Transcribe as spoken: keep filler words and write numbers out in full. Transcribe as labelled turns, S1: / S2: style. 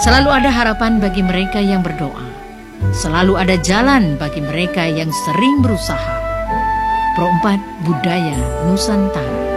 S1: Selalu ada harapan bagi mereka yang berdoa. Selalu ada jalan bagi mereka yang sering berusaha. Pro empat Budaya Nusantara.